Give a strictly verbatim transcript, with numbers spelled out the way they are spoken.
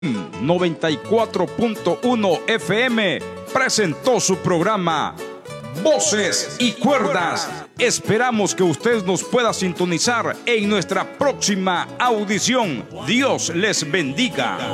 noventa y cuatro punto uno F M presentó su programa Voces y Cuerdas. Esperamos que usted nos pueda sintonizar en nuestra próxima audición. Dios les bendiga.